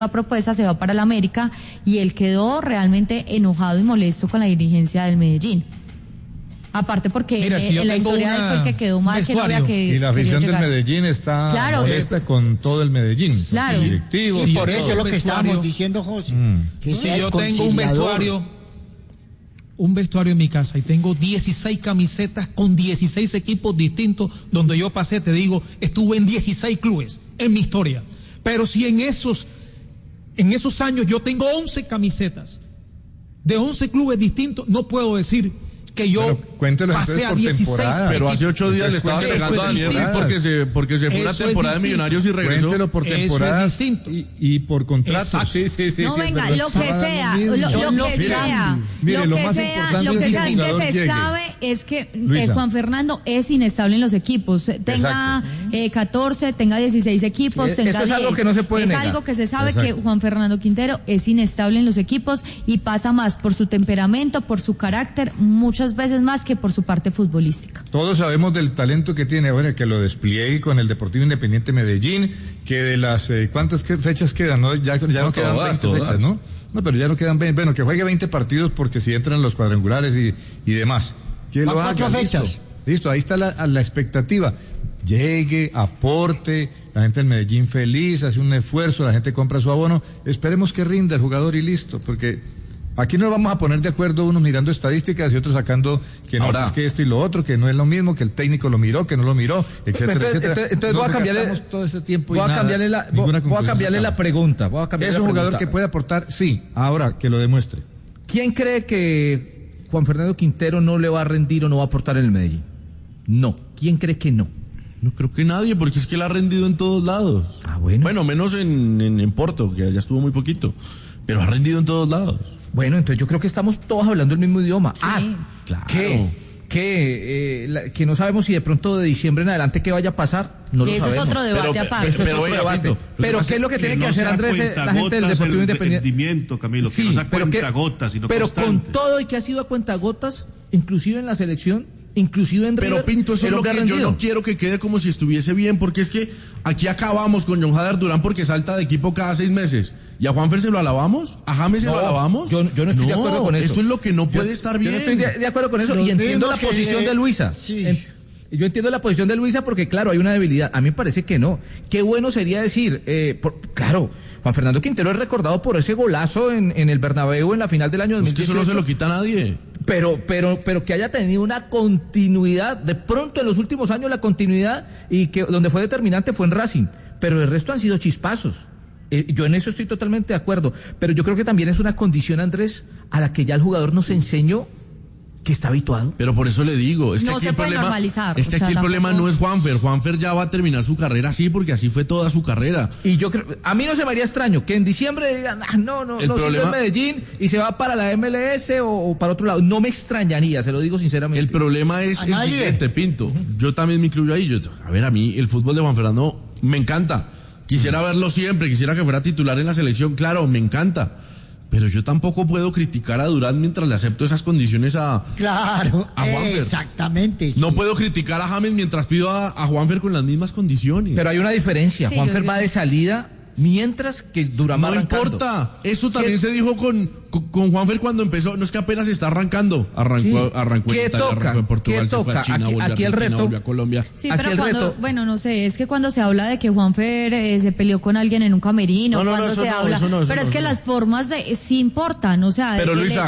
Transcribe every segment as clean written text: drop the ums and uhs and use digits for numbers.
propuesta, se va para el América y él quedó realmente enojado y molesto con la dirigencia del Medellín. Aparte porque en la historia él fue el que quedó mal, que no había que y la afición del Medellín está molesta con todo el Medellín, claro, directivos. Sí, por eso es lo que estábamos diciendo, José. Que si yo tengo un vestuario en mi casa y tengo 16 camisetas con 16 equipos distintos donde yo pasé, te digo, estuve en 16 clubes en mi historia. Pero si en esos años yo tengo 11 camisetas de 11 clubes distintos, no puedo decir que yo pasé a 16. Pero hace 8 días le estaba pegando a Daniel porque se fue una temporada de Millonarios y regresó. Cuéntelo por temporadas y por contratos. Sí. No, venga, lo que sea, lo que sea. Mire, lo más importante que se sabe es que Juan Fernando es inestable en los equipos. Tenga 14, tenga 16 equipos, tenga 10. Eso es algo que no se puede negar. Es algo que se sabe que Juan Fernando Quintero es inestable en los equipos y pasa más por su temperamento, por su carácter, muchas veces más que por su parte futbolística. Todos sabemos del talento que tiene, bueno, que lo despliegue con el Deportivo Independiente Medellín, que de las ¿cuántas fechas quedan? ¿No? Ya no quedan 20 fechas, ¿no? No, pero ya no quedan 20, bueno, que juegue 20 partidos porque si entran los cuadrangulares y demás. Que lo haga, 4 fechas. Listo, ahí está la expectativa. Llegue, aporte, la gente del Medellín feliz, hace un esfuerzo, la gente compra su abono, esperemos que rinda el jugador y listo, porque aquí nos vamos a poner de acuerdo, unos mirando estadísticas y otros sacando que no es que esto y lo otro, que no es lo mismo, que el técnico lo miró, que no lo miró, etcétera, etcétera. Entonces voy a cambiarle todo ese tiempo voy a cambiarle la pregunta. ¿Es un jugador que puede aportar? Sí, ahora que lo demuestre. ¿Quién cree que Juan Fernando Quintero no le va a rendir o no va a aportar en el Medellín? No. ¿Quién cree que no? No creo que nadie, porque es que él ha rendido en todos lados. Bueno, menos en Porto, que allá estuvo muy poquito, pero ha rendido en todos lados. Bueno, entonces yo creo que estamos todos hablando el mismo idioma. Sí. Claro. Que no sabemos si de pronto de diciembre en adelante qué vaya a pasar, no lo sabemos. Eso es otro debate aparte. Eso es otro debate. Pero ¿qué es lo que tiene que hacer, Andrés, la gente del Deportivo Independiente? Camilo, que no sea cuentagotas, sino pero constante. Con todo y que ha sido a cuentagotas, inclusive en la selección, inclusive en River. Pero Pinto, eso es lo que yo no quiero que quede como si estuviese bien, porque es que aquí acabamos con John Hader Durán porque salta de equipo cada 6 meses. ¿Y a Juanfer se lo alabamos? ¿A James se lo alabamos? Yo no estoy de acuerdo con eso. Eso es lo que no puede estar bien. Yo no estoy de acuerdo con eso y entiendo la posición de Luisa. Sí. Yo entiendo la posición de Luisa porque, claro, hay una debilidad. A mí me parece que no. Qué bueno sería decir, claro, Juan Fernando Quintero es recordado por ese golazo en el Bernabéu en la final del año 2018. Es que eso no se lo quita a nadie. Pero que haya tenido una continuidad, de pronto en los últimos años la continuidad, y que donde fue determinante fue en Racing, pero el resto han sido chispazos. Yo en eso estoy totalmente de acuerdo, pero yo creo que también es una condición, Andrés, a la que ya el jugador nos enseñó que está habituado. Pero por eso le digo, es que no aquí se el puede problema, normalizar. es que aquí el problema no es Juanfer. Juanfer ya va a terminar su carrera así porque así fue toda su carrera. Y yo creo, a mí no se me haría extraño que en diciembre digan, no sigue en Medellín y se va para la MLS o para otro lado. No me extrañaría, se lo digo sinceramente. El problema es el siguiente, Pinto. Yo también me incluyo ahí. A mí el fútbol de Juan Fernando me encanta. Quisiera verlo siempre, quisiera que fuera titular en la selección, claro, me encanta. Pero yo tampoco puedo criticar a Durán mientras le acepto esas condiciones a Juanfer. Exactamente. Sí. No puedo criticar a James mientras pido a Juanfer con las mismas condiciones. Pero hay una diferencia. Sí, Juanfer va de salida mientras que Durán va arrancando. No importa. Eso también se dijo con Juanfer cuando empezó. No es que apenas está arrancando. Arrancó ¿Qué en Italia, toca? arrancó en Portugal, ¿Qué toca? Se fue a China, Aquí el reto. volvió a Colombia. Sí, aquí pero el reto. bueno, no sé, es que cuando se habla de que Juanfer se peleó con alguien en un camerino, pero es que las formas sí importan, o sea, pero Luisa,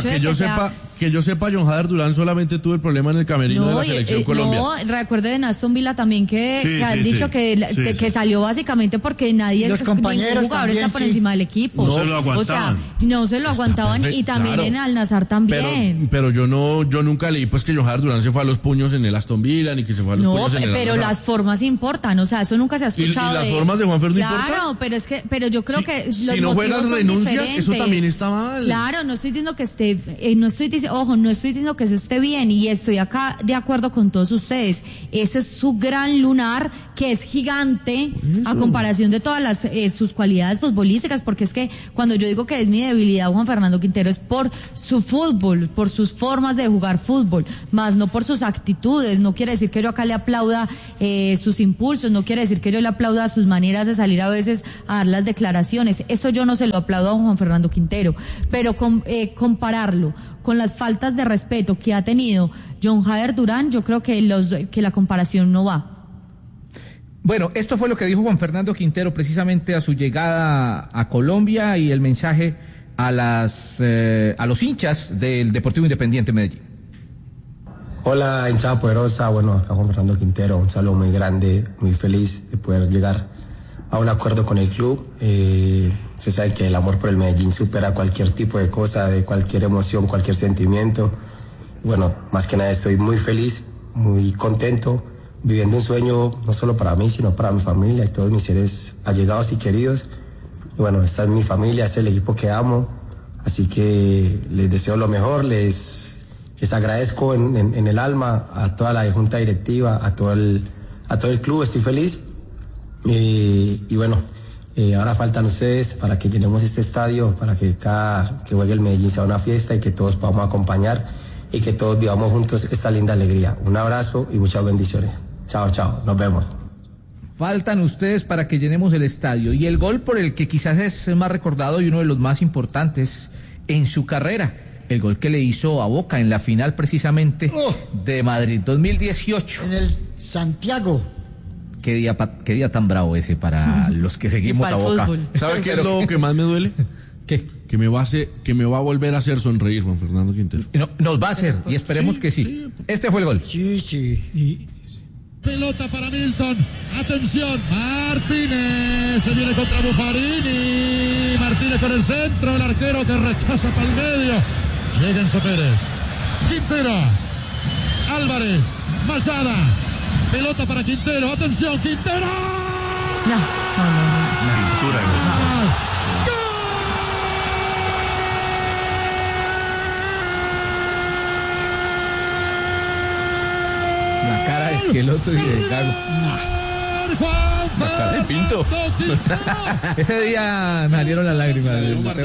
que yo sepa, John Hader Durán solamente tuvo el problema en el camerino de la selección Colombia. No, recuerde de Aston Villa también que han dicho que salió básicamente porque nadie, los compañeros ningún jugador está por encima del equipo. No se lo aguantaban. O sea, no se lo aguantaban perfecto, y también claro. en Al-Nassr también. Pero yo nunca leí pues que John Hader Durán se fue a los puños en el Aston Villa ni que se fue a los puños en el pero las formas importan, o sea, eso nunca se ha escuchado. ¿Y las formas de Juanfer no importan? Claro, pero yo creo que si no juegas renuncias, eso también está mal. Claro, no estoy diciendo que esté, no estoy diciendo, ojo, no estoy diciendo que eso esté bien y estoy acá de acuerdo con todos ustedes. Ese es su gran lunar, que es gigante a comparación de todas sus cualidades futbolísticas, porque es que cuando yo digo que es mi debilidad Juan Fernando Quintero es por su fútbol, por sus formas de jugar fútbol, más no por sus actitudes. No quiere decir que yo acá le aplauda sus impulsos, no quiere decir que yo le aplauda sus maneras de salir a veces a dar las declaraciones. Eso yo no se lo aplaudo a Juan Fernando Quintero, pero compararlo con las faltas de respeto que ha tenido John Jader Durán, yo creo que la comparación no va. Bueno, esto fue lo que dijo Juan Fernando Quintero precisamente a su llegada a Colombia y el mensaje a los hinchas del Deportivo Independiente Medellín. Hola, hinchada poderosa. Bueno, acá Juan Fernando Quintero, un saludo muy grande, muy feliz de poder llegar a un acuerdo con el club. Se sabe que el amor por el Medellín supera cualquier tipo de cosa, de cualquier emoción, cualquier sentimiento. Bueno, más que nada estoy muy feliz, muy contento, viviendo un sueño no solo para mí, sino para mi familia y todos mis seres allegados y queridos. Y bueno, esta es mi familia, este es el equipo que amo, así que les deseo lo mejor, les agradezco en el alma a toda la junta directiva, a todo el club, estoy feliz. Y bueno, ahora faltan ustedes para que llenemos este estadio, para que cada que juegue el Medellín sea una fiesta y que todos podamos acompañar y que todos vivamos juntos esta linda alegría. Un abrazo y muchas bendiciones. Chao, chao, nos vemos. Faltan ustedes para que llenemos el estadio. Y el gol por el que quizás es más recordado y uno de los más importantes en su carrera, el gol que le hizo a Boca en la final precisamente de Madrid 2018. En el Santiago. Qué día tan bravo ese para los que seguimos a Boca. ¿Sabe qué es lo que más me duele? ¿Qué? Que me va a volver a hacer sonreír Juan Fernando Quintero. No, nos va a hacer y esperemos que sí. Este fue el gol. Sí. Pelota para Milton. Atención, Martínez. Se viene contra Buffarini. Martínez con el centro. El arquero que rechaza para el medio. Llega Enzo Pérez. Quintero. Álvarez. Mayada. Pelota para Quintero. Atención, Quintero. La cara de Esqueloto y de Gago. La cara de Pinto. Ese día me salieron las lágrimas.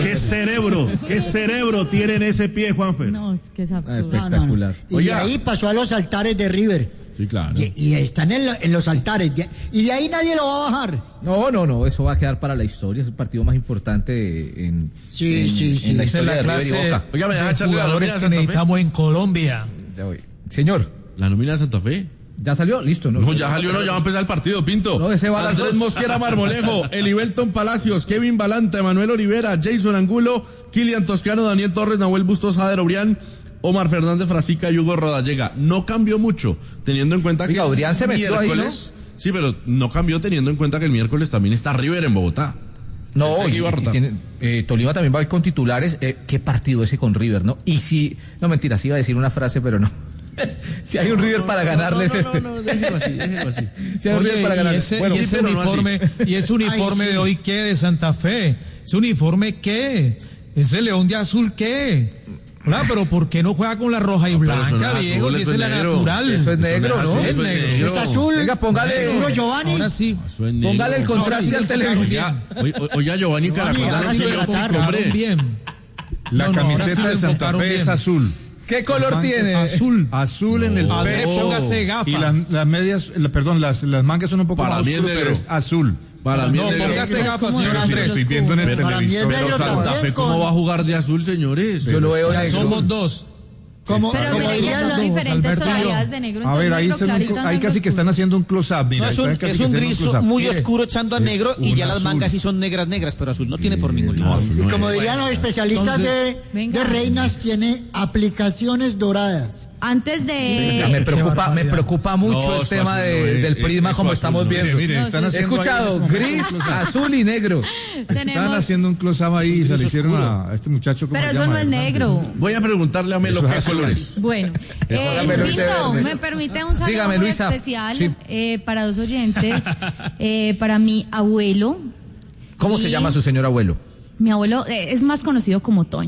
Qué cerebro tiene en ese pie, Juanfer. No, es que es absurdo. Espectacular. Y de ahí pasó a los altares de River. Sí, claro. Y están en los altares. Y de ahí nadie lo va a bajar. No, eso va a quedar para la historia. Es el partido más importante en la historia de River y Boca. Oiga, me deja echarle la nómina de que Santa Fe. necesitamos en Colombia. Ya voy. Señor. La nómina de Santa Fe. ¿Ya salió? Listo. No, ya salió, ya va a empezar el partido, Pinto. No, ese va a Andrés Mosquera Marmolejo, Elibelton Palacios, Kevin Balanta, Emanuel Olivera, Jason Angulo, Kilian Toscano, Daniel Torres, Nahuel Bustos, Jader Obrián, Omar Fernández Frasica y Hugo Rodallega. No cambió mucho, teniendo en cuenta que Obrián se metió ahí, ¿no? Sí, pero no cambió teniendo en cuenta que el miércoles también está River en Bogotá. No, Tolima también va a ir con titulares. ¿Qué partido ese con River, no? Y si, no mentiras, iba a decir una frase, pero no. Si hay un River para ganarles déjelo así. Si hay un River para ganarles. Y ese uniforme de hoy, ¿qué? De Santa Fe. ¿Ese uniforme qué? ¿Ese León de Azul qué? ¿Verdad? Pero ¿por qué no juega con la roja y blanca, Diego? Si esa es la natural. Eso es negro, ¿no? Es negro. Es azul. Venga, póngale. Seguro, Giovanni. Ahora sí. Póngale el contraste al televisor. Oiga, Giovanni Caracol. Hombre. Bien. La camiseta de Santa Fe es azul. ¿Qué color tiene? Azul en el pecho. Póngase gafas. Y las medias, las mangas son un poco más oscuras, pero es azul. Para mí no, póngase gafas, señor Andrés. Estoy viendo en el televisor. Pero Santa Fe, ¿cómo va a jugar de azul, señores? Yo lo veo negro. Somos dos. Como dirían las diferentes Alberto, tonalidades de negro. A ver, ahí casi que están haciendo un close-up. Mira, es un gris muy oscuro echando a negro y ya las mangas sí son negras, pero azul no tiene por ningún lado. Y como dirían los especialistas de reinas, tiene aplicaciones doradas. Antes de... Me preocupa mucho el tema del prisma como estamos viendo. Mire, he escuchado gris, azul y negro. Están haciendo un close-up ahí y se le hicieron a este muchacho. Pero eso no es negro. Voy a preguntarle a Melo qué colores. Bueno, Pinto, me permite un saludo muy especial para dos oyentes. Para mi abuelo. ¿Cómo se llama su señor abuelo? Mi abuelo es más conocido como Toño.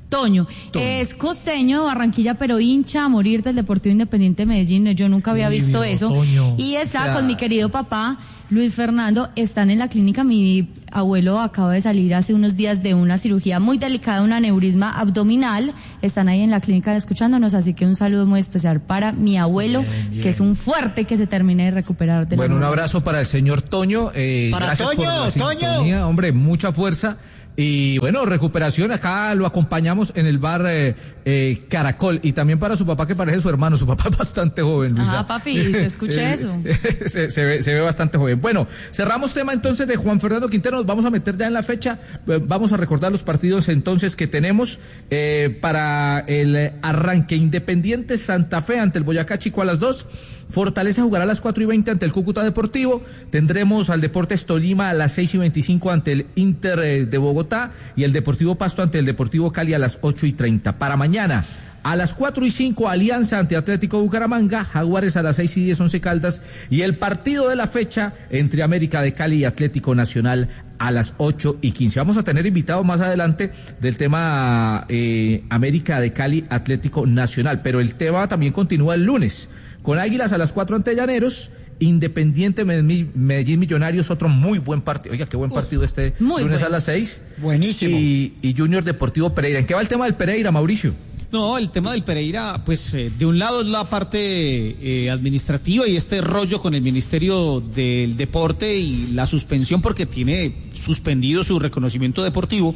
Toño. Es costeño de Barranquilla, pero hincha a morir del Deportivo Independiente de Medellín. Yo nunca había visto eso. Toño. Y está con mi querido papá, Luis Fernando. Están en la clínica. Mi abuelo acaba de salir hace unos días de una cirugía muy delicada, un aneurisma abdominal. Están ahí en la clínica escuchándonos, así que un saludo muy especial para mi abuelo, bien. Que es un fuerte que se termine de recuperar. Bueno, un abrazo para el señor Toño. Para gracias Toño, por la sintonía, hombre, mucha fuerza. Y bueno, recuperación, acá lo acompañamos en el bar Caracol, y también para su papá, que parece su hermano. Su papá es bastante joven, Luisa. Ah, papi, se escucha eso. Se ve bastante joven. Bueno, cerramos tema entonces de Juan Fernando Quintero, nos vamos a meter ya en la fecha, vamos a recordar los partidos entonces que tenemos para el arranque. Independiente Santa Fe ante el Boyacá Chico a las 2. Fortaleza jugará a las 4:20 ante el Cúcuta Deportivo. Tendremos al Deportes Tolima a las 6:25 ante el Inter de Bogotá, y el Deportivo Pasto ante el Deportivo Cali a las 8:30. Para mañana, a las 4:05, Alianza ante Atlético Bucaramanga, Jaguares a las 6:10, Once Caldas, y el partido de la fecha entre América de Cali y Atlético Nacional a las 8:15. Vamos a tener invitados más adelante del tema América de Cali, Atlético Nacional, pero el tema también continúa el lunes. Con Águilas a las 4 ante Llaneros, Independiente Medellín Millonarios, otro muy buen partido. Oiga, qué buen partido muy lunes bueno. A las 6. Buenísimo. Y Junior Deportivo Pereira. ¿En qué va el tema del Pereira, Mauricio? No, el tema del Pereira, pues de un lado es la parte administrativa y este rollo con el Ministerio del Deporte y la suspensión, porque tiene suspendido su reconocimiento deportivo.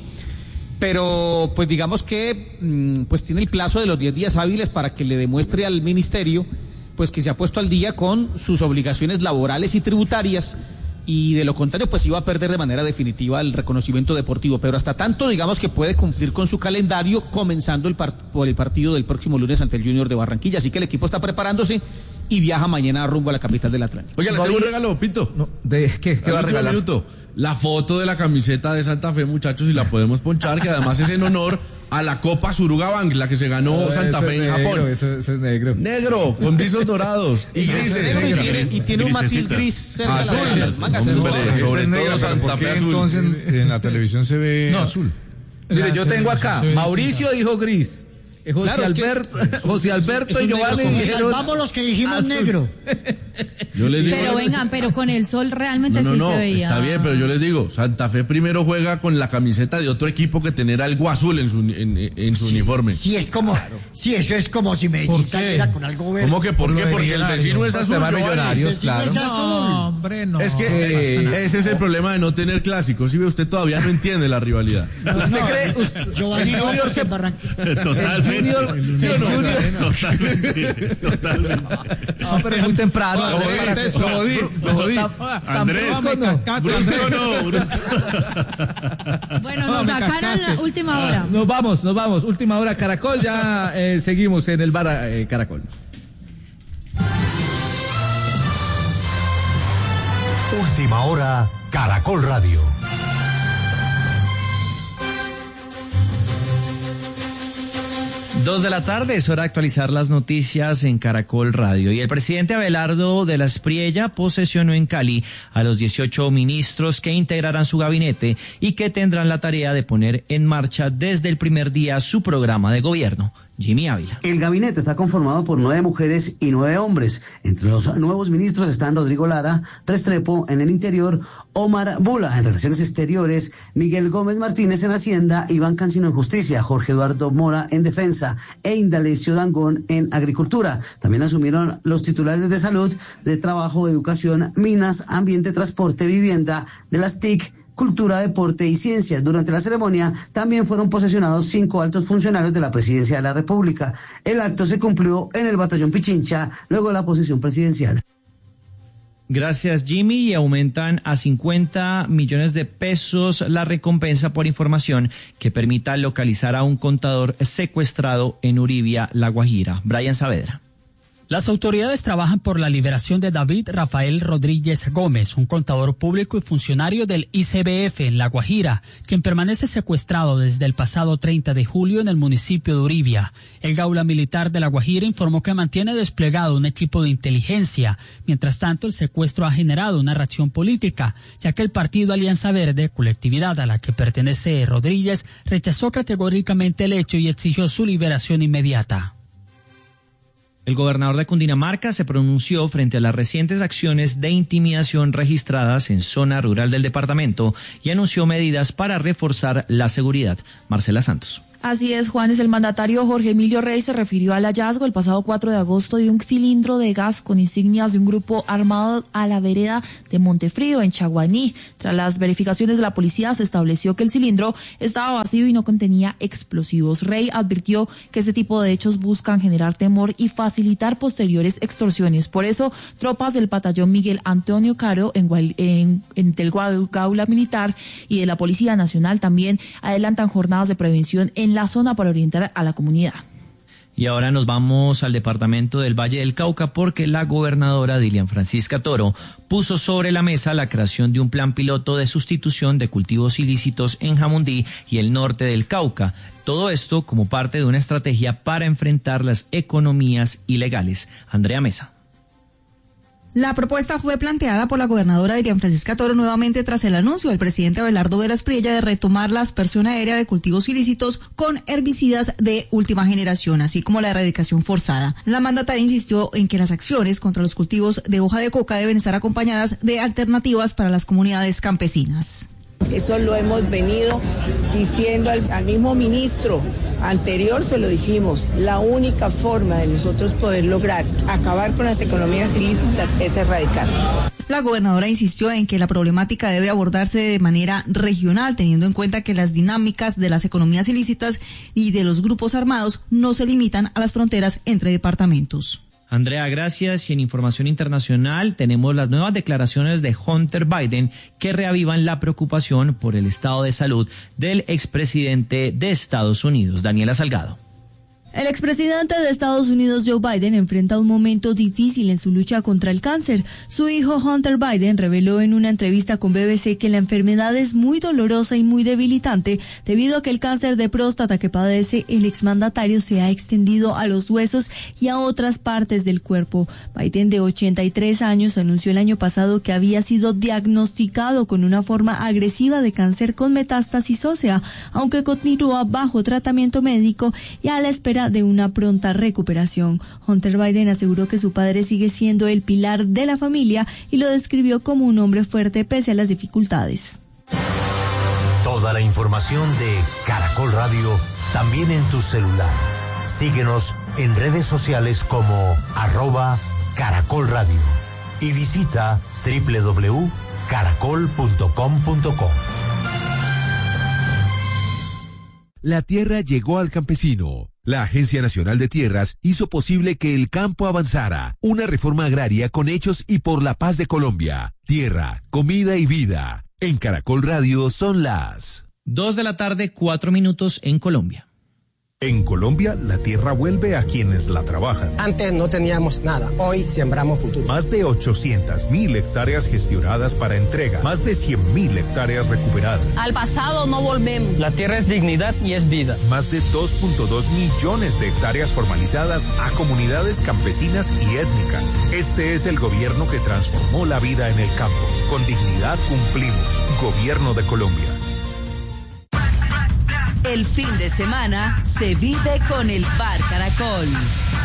Pero pues digamos que pues tiene el plazo de los 10 días hábiles para que le demuestre al ministerio pues que se ha puesto al día con sus obligaciones laborales y tributarias, y de lo contrario pues iba a perder de manera definitiva el reconocimiento deportivo. Pero hasta tanto digamos que puede cumplir con su calendario, comenzando por el partido del próximo lunes ante el Junior de Barranquilla. Así que el equipo está preparándose y viaja mañana rumbo a la capital del Atlántico. Oiga, le tengo un regalo, Pinto. No, ¿qué va a regalar? La foto de la camiseta de Santa Fe, muchachos, y la podemos ponchar, que además es en honor a la Copa Suruga Bank, la que se ganó Santa Fe en Japón. Eso es negro. Negro, con visos dorados y grises. Y tiene un matiz gris cerca azul, de las mangas. sobre todo Santa Fe azul. Entonces en la televisión se ve azul. Mire, yo tengo acá, Mauricio dijo gris. José Alberto y Giovanni dijeron... Vamos los que dijimos azul. Negro. Yo les digo, pero vengan, pero con el sol realmente sí se veía. Está bien, pero yo les digo, Santa Fe primero juega con la camiseta de otro equipo que tener algo azul en su uniforme. Sí, es como, sí, eso es como si Medellín saliera con algo verde. ¿Cómo que por qué? Porque el vecino es azul. Millonarios, claro. Es azul. No, hombre, no. Es que ese es el problema de no tener clásicos. Si ve, usted todavía no entiende la rivalidad. ¿Usted cree? Giovanni no, porque en Barranquilla. Totalmente. Totalmente. No, pero es muy temprano. Lo jodí. Andrés, Brusco no. Bueno, nos sacan a la última hora. Nos vamos. Última hora, Caracol. Ya seguimos en el bar Caracol. Última hora, Caracol Radio. Dos de la tarde, es hora de actualizar las noticias en Caracol Radio. Y el presidente Abelardo de la Espriella posesionó en Cali a los 18 ministros que integrarán su gabinete y que tendrán la tarea de poner en marcha desde el primer día su programa de gobierno. Jimmy Ávila. El gabinete está conformado por 9 mujeres y 9 hombres. Entre los nuevos ministros están Rodrigo Lara Restrepo en el Interior, Omar Bula en Relaciones Exteriores, Miguel Gómez Martínez en Hacienda, Iván Cancino en Justicia, Jorge Eduardo Mora en Defensa e Indalecio Dangón en Agricultura. También asumieron los titulares de Salud, de Trabajo, Educación, Minas, Ambiente, Transporte, Vivienda, de las TIC, Cultura, Deporte y Ciencias. Durante la ceremonia también fueron posesionados 5 altos funcionarios de la Presidencia de la República. El acto se cumplió en el Batallón Pichincha, luego de la posesión presidencial. Gracias, Jimmy. Y aumentan a 50 millones de pesos la recompensa por información que permita localizar a un contador secuestrado en Uribia, La Guajira. Brian Saavedra. Las autoridades trabajan por la liberación de David Rafael Rodríguez Gómez, un contador público y funcionario del ICBF en La Guajira, quien permanece secuestrado desde el pasado 30 de julio en el municipio de Uribia. El Gaula Militar de La Guajira informó que mantiene desplegado un equipo de inteligencia. Mientras tanto, el secuestro ha generado una reacción política, ya que el partido Alianza Verde, colectividad a la que pertenece Rodríguez, rechazó categóricamente el hecho y exigió su liberación inmediata. El gobernador de Cundinamarca se pronunció frente a las recientes acciones de intimidación registradas en zona rural del departamento y anunció medidas para reforzar la seguridad. Marcela Santos. Así es, Juanes. El mandatario Jorge Emilio Rey se refirió al hallazgo el pasado 4 de agosto de un cilindro de gas con insignias de un grupo armado a la vereda de Montefrío, en Chaguaní. Tras las verificaciones de la policía, se estableció que el cilindro estaba vacío y no contenía explosivos. Rey advirtió que este tipo de hechos buscan generar temor y facilitar posteriores extorsiones. Por eso, tropas del batallón Miguel Antonio Caro del Gaula Militar y de la Policía Nacional también adelantan jornadas de prevención en la zona para orientar a la comunidad. Y ahora nos vamos al departamento del Valle del Cauca porque la gobernadora Dilian Francisca Toro puso sobre la mesa la creación de un plan piloto de sustitución de cultivos ilícitos en Jamundí y el norte del Cauca. Todo esto como parte de una estrategia para enfrentar las economías ilegales. Andrea Mesa. La propuesta fue planteada por la gobernadora Dilian Francisca Toro nuevamente tras el anuncio del presidente Abelardo Veras Priella de retomar la aspersión aérea de cultivos ilícitos con herbicidas de última generación, así como la erradicación forzada. La mandataria insistió en que las acciones contra los cultivos de hoja de coca deben estar acompañadas de alternativas para las comunidades campesinas. Eso lo hemos venido diciendo al mismo ministro anterior, se lo dijimos, la única forma de nosotros poder lograr acabar con las economías ilícitas es erradicar. La gobernadora insistió en que la problemática debe abordarse de manera regional, teniendo en cuenta que las dinámicas de las economías ilícitas y de los grupos armados no se limitan a las fronteras entre departamentos. Andrea, gracias. Y en información internacional tenemos las nuevas declaraciones de Hunter Biden que reavivan la preocupación por el estado de salud del expresidente de Estados Unidos, Daniela Salgado. El expresidente de Estados Unidos, Joe Biden, enfrenta un momento difícil en su lucha contra el cáncer. Su hijo Hunter Biden reveló en una entrevista con BBC que la enfermedad es muy dolorosa y muy debilitante debido a que el cáncer de próstata que padece el exmandatario se ha extendido a los huesos y a otras partes del cuerpo. Biden, de 83 años, anunció el año pasado que había sido diagnosticado con una forma agresiva de cáncer con metástasis ósea, aunque continúa bajo tratamiento médico y a la espera de una pronta recuperación. Hunter Biden aseguró que su padre sigue siendo el pilar de la familia y lo describió como un hombre fuerte pese a las dificultades. Toda la información de Caracol Radio también en tu celular. Síguenos en redes sociales como @Caracol Radio y visita www.caracol.com.co. La tierra llegó al campesino. La Agencia Nacional de Tierras hizo posible que el campo avanzara. Una reforma agraria con hechos y por la paz de Colombia. Tierra, comida y vida. En Caracol Radio son las 2:04 p.m. en Colombia. En Colombia, la tierra vuelve a quienes la trabajan. Antes no teníamos nada, hoy sembramos futuro. Más de 800.000 hectáreas gestionadas para entrega, más de 100.000 hectáreas recuperadas. Al pasado no volvemos. La tierra es dignidad y es vida. Más de 2.2 millones de hectáreas formalizadas a comunidades campesinas y étnicas. Este es el gobierno que transformó la vida en el campo. Con dignidad cumplimos. Gobierno de Colombia. El fin de semana se vive con el Bar Caracol.